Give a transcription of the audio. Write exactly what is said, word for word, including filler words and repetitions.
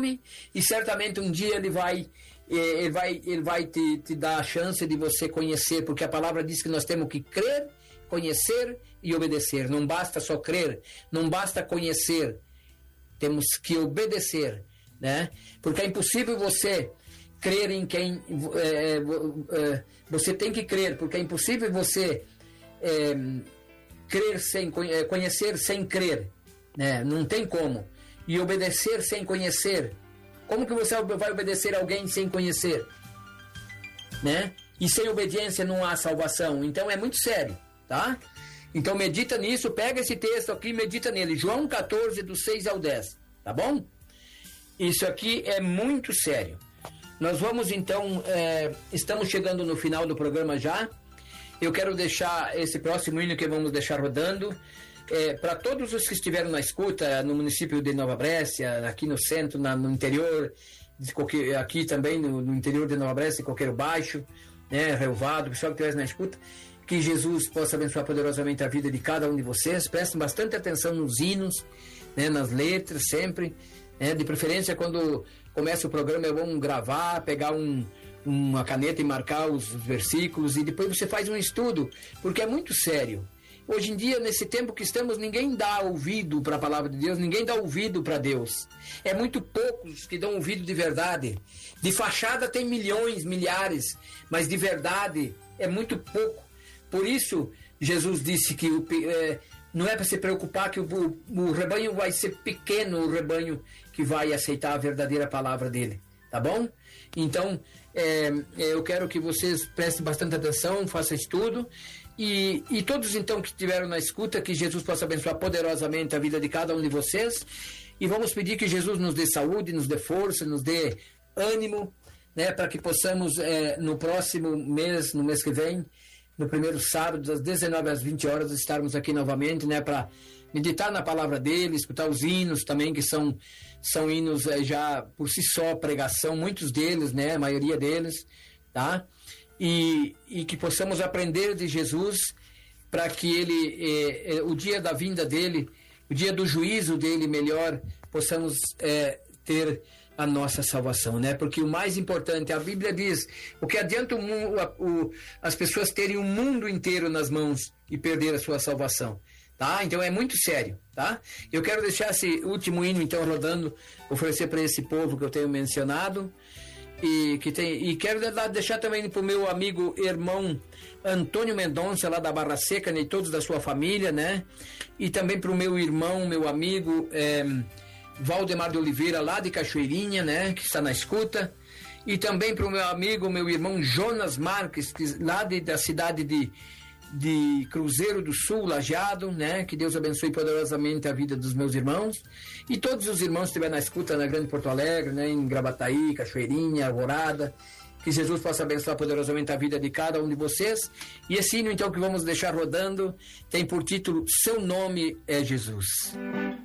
nome, e certamente um dia ele vai, ele vai, ele vai te, te dar a chance de você conhecer, porque a palavra diz que nós temos que crer, conhecer e obedecer. Não basta só crer, não basta conhecer, temos que obedecer, né? Porque é impossível você crer em quem é, é, você tem que crer, porque é impossível você é, crer sem conhecer sem crer, né? Não tem como. E obedecer sem conhecer, como que você vai obedecer alguém sem conhecer, né? E sem obediência não há salvação. Então é muito sério, tá? Então medita nisso, pega esse texto aqui e medita nele, João catorze, do seis ao dez, tá bom? Isso aqui é muito sério. Nós vamos então, é, estamos chegando no final do programa já. Eu quero deixar esse próximo hino que vamos deixar rodando é, para todos os que estiveram na escuta no município de Nova Brécia, aqui no centro, na, no interior, de qualquer, aqui também no, no interior de Nova Brécia, Coqueiro Baixo, né, Relvado, o pessoal que estiver na escuta, que Jesus possa abençoar poderosamente a vida de cada um de vocês. Prestem bastante atenção nos hinos, né, nas letras, sempre. É, de preferência, quando começa o programa, é bom gravar, pegar um, uma caneta e marcar os versículos, e depois você faz um estudo, porque é muito sério. Hoje em dia, nesse tempo que estamos, ninguém dá ouvido para a palavra de Deus, ninguém dá ouvido para Deus. É muito poucos que dão ouvido de verdade. De fachada tem milhões, milhares, mas de verdade é muito pouco. Por isso, Jesus disse que o... É, não é para se preocupar que o, o, o rebanho vai ser pequeno, o rebanho que vai aceitar a verdadeira palavra dele, tá bom? Então, é, eu quero que vocês prestem bastante atenção, façam estudo, e, e todos então que estiveram na escuta, que Jesus possa abençoar poderosamente a vida de cada um de vocês, e vamos pedir que Jesus nos dê saúde, nos dê força, nos dê ânimo, né, para que possamos é, no próximo mês, no mês que vem, no primeiro sábado, das dezenove às vinte horas, estarmos aqui novamente, né, para meditar na palavra dele, escutar os hinos também, que são, são hinos é, já por si só, pregação, muitos deles, né, a maioria deles, tá? E, e que possamos aprender de Jesus, para que ele, é, é, o dia da vinda dele, o dia do juízo dele, melhor, possamos é, ter a nossa salvação, né? Porque o mais importante, a Bíblia diz, o que adianta o, o, as pessoas terem o mundo inteiro nas mãos e perder a sua salvação, tá? Então é muito sério, tá? Eu quero deixar esse último hino então rodando, oferecer para esse povo que eu tenho mencionado, e que tem, e quero deixar também para o meu amigo irmão Antônio Mendonça, lá da Barra Seca, né, e todos da sua família, né? E também para o meu irmão, meu amigo é, Valdemar de Oliveira, lá de Cachoeirinha, né, que está na escuta, e também para o meu amigo, meu irmão Jonas Marques, que, lá de, da cidade de, de Cruzeiro do Sul, Lajeado, né, que Deus abençoe poderosamente a vida dos meus irmãos, e todos os irmãos que estiverem na escuta na Grande Porto Alegre, né, em Gravataí, Cachoeirinha, Alvorada, que Jesus possa abençoar poderosamente a vida de cada um de vocês. E esse hino então que vamos deixar rodando tem por título Seu Nome é Jesus.